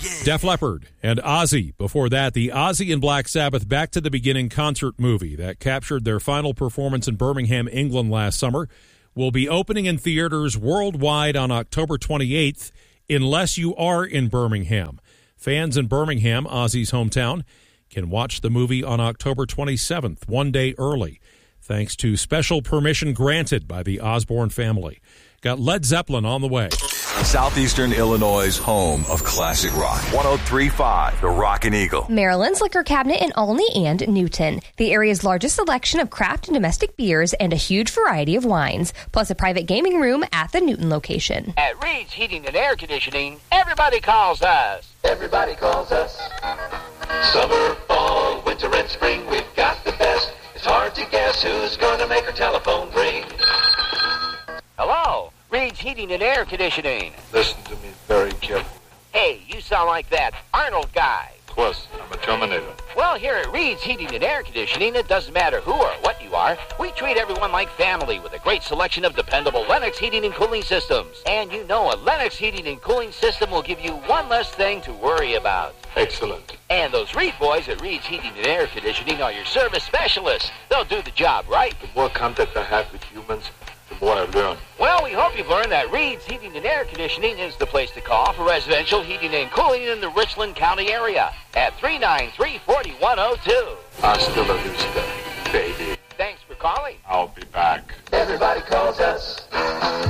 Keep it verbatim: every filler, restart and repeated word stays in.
Def Leppard and Ozzy. Before that, the Ozzy and Black Sabbath Back to the Beginning concert movie that captured their final performance in Birmingham, England last summer will be opening in theaters worldwide on October twenty-eighth, unless you are in Birmingham. Fans in Birmingham, Ozzy's hometown, can watch the movie on October twenty-seventh, one day early, thanks to special permission granted by the Osborne family. Got Led Zeppelin on the way. Southeastern Illinois' home of classic rock. one oh three point five, The Rockin' Eagle. Maryland's Liquor Cabinet in Olney and Newton. The area's largest selection of craft and domestic beers and a huge variety of wines, plus a private gaming room at the Newton location. At Reed's Heating and Air Conditioning, everybody calls us. Everybody calls us. Summer, fall, winter, and spring, we've got the best. It's hard to guess who's gonna make our telephone ring. Hello, Reed's Heating and Air Conditioning. Listen to me very carefully. Hey, you sound like that Arnold guy. Of course, I'm a Terminator. Well, here at Reed's Heating and Air Conditioning, it doesn't matter who or what you are. We treat everyone like family with a great selection of dependable Lennox heating and cooling systems. And you know a Lennox heating and cooling system will give you one less thing to worry about. Excellent. And those Reed boys at Reed's Heating and Air Conditioning are your service specialists. They'll do the job right. The more contact I have with humans, the more I learn. Well, we hope you've learned that Reed's Heating and Air Conditioning is the place to call for residential heating and cooling in the Richland County area at three nine three, four one zero two. Hasta la vista, baby. Thanks for calling. I'll be back. Everybody calls us.